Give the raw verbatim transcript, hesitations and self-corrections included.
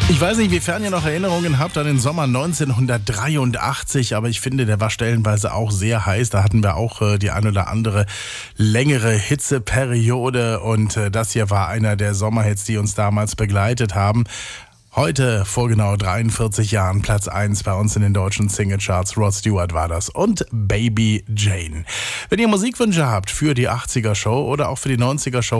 Ich weiß nicht, wiefern ihr noch Erinnerungen habt an den Sommer neunzehnhundertdreiundachtzig, aber ich finde, der war stellenweise auch sehr heiß. Da hatten wir auch äh, die ein oder andere längere Hitzeperiode und äh, das hier war einer der Sommerhits, die uns damals begleitet haben. Heute, vor genau dreiundvierzig Jahren, Platz eins bei uns in den deutschen Singlecharts. Rod Stewart war das und Baby Jane. Wenn ihr Musikwünsche habt für die achtziger Show oder auch für die neunziger Show,